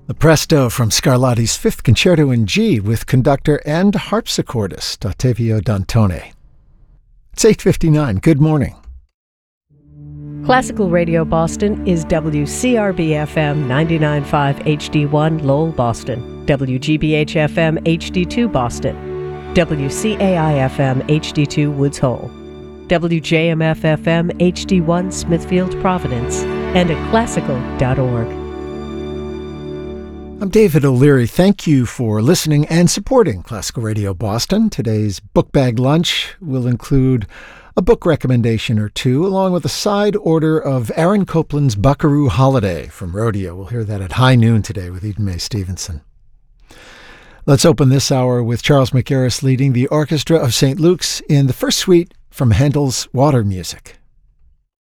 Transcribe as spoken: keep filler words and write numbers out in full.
The Presto from Scarlatti's Fifth Concerto in G with conductor and harpsichordist Ottavio Dantone. It's eight fifty-nine. Good morning. Classical Radio Boston is W C R B F M ninety-nine point five H D one Lowell, Boston, W G B H F M H D two Boston, W C A I F M H D two Woods Hole, W J M F F M H D one Smithfield, Providence, and at classical dot org. I'm David O'Leary. Thank you for listening and supporting Classical Radio Boston. Today's book bag lunch will include a book recommendation or two, along with a side order of Aaron Copland's Buckaroo Holiday from Rodeo. We'll hear that at high noon today with Eden Mae Stevenson. Let's open this hour with Charles McGarris leading the Orchestra of Saint Luke's in the first suite from Handel's Water Music.